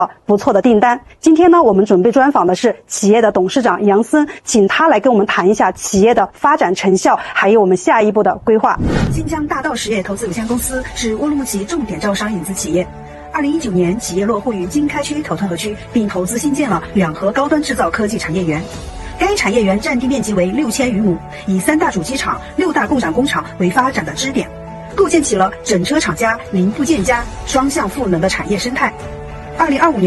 不错的订单。今天呢，我们准备专访的是企业的董事长杨森，请他来跟我们谈一下企业的发展成效，还有我们下一步的规划。 新疆大道实业投资有限公司是乌鲁木齐重点招商引资企业。2019年，企业落户于经开区头顿河区，并投资新建了2河高端制造科技产业园。该产业园占地面积为6000余亩，以3大主机厂、6大共享工厂为发展的支点，构建起了整车厂加零部件加双向赋能的产业生态。2025年